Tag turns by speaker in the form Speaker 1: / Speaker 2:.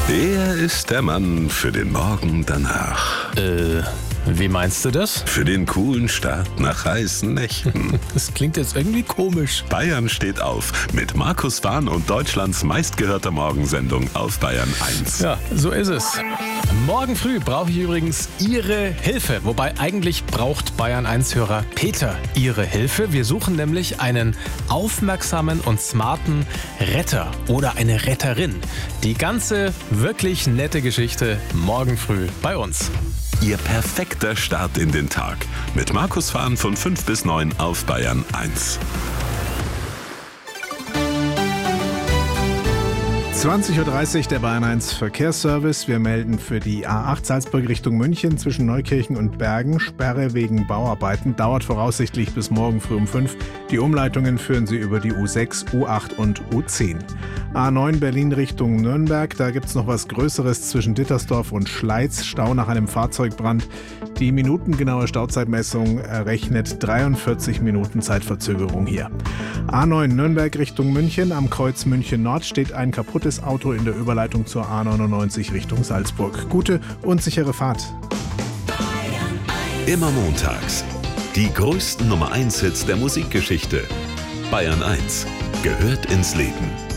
Speaker 1: Er ist der Mann für den Morgen danach.
Speaker 2: Wie meinst du das?
Speaker 1: Für den coolen Start nach heißen Nächten.
Speaker 2: Das klingt jetzt irgendwie komisch.
Speaker 1: Bayern steht auf mit Markus Fahn und Deutschlands meistgehörter Morgensendung auf Bayern 1.
Speaker 2: Ja, so ist es. Morgen früh brauche ich übrigens Ihre Hilfe. Wobei eigentlich braucht Bayern 1-Hörer Peter Ihre Hilfe. Wir suchen nämlich einen aufmerksamen und smarten Retter oder eine Retterin. Die ganze wirklich nette Geschichte morgen früh bei uns.
Speaker 1: Ihr perfekter Start in den Tag. Mit Markus Fahn von 5 bis 9 auf Bayern 1.
Speaker 3: 20.30 Uhr der Bayern 1 Verkehrsservice. Wir melden für die A8 Salzburg Richtung München zwischen Neukirchen und Bergen Sperre wegen Bauarbeiten. Dauert voraussichtlich bis morgen früh um 5. Die Umleitungen führen Sie über die U6, U8 und U10. A9 Berlin Richtung Nürnberg. Da gibt es noch was Größeres zwischen Dittersdorf und Schleiz. Stau nach einem Fahrzeugbrand. Die minutengenaue Stauzeitmessung errechnet 43 Minuten Zeitverzögerung hier. A9 Nürnberg Richtung München. Am Kreuz München Nord steht ein kaputtes Auto in der Überleitung zur A99 Richtung Salzburg. Gute und sichere Fahrt.
Speaker 1: Immer montags. Die größten Nummer 1 Hits der Musikgeschichte. Bayern 1 gehört ins Leben.